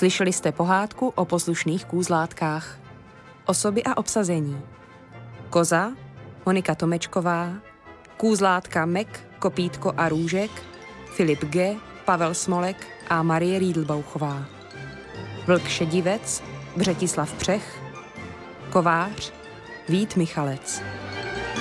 Slyšeli jste pohádku o poslušných kůzlátkách. Osoby a obsazení. Koza, Monika Tomečková, kůzlátka Mek, Kopítko a Růžek, Filip G., Pavel Smolek a Marie Rýdlbouchová. Vlk šedivec, Břetislav Přech, Kovář, Vít Michalec.